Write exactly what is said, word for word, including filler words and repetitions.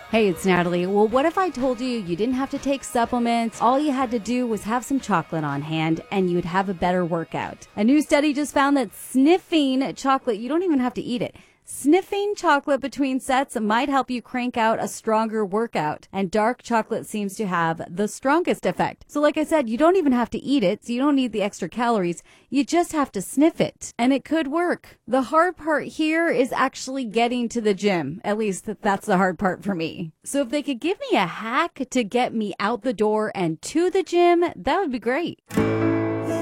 Hey, it's Natalie. Well, what if I told you you didn't have to take supplements? All you had to do was have some chocolate on hand and you'd have a better workout. A new study just found that sniffing chocolate, you don't even have to eat it. Sniffing chocolate between sets might help you crank out a stronger workout, and dark chocolate seems to have the strongest effect. So like I said, you don't even have to eat it, so you don't need the extra calories. You just have to sniff it, and it could work. The hard part here is actually getting to the gym. At least that's the hard part for me. So if they could give me a hack to get me out the door and to the gym, that would be great.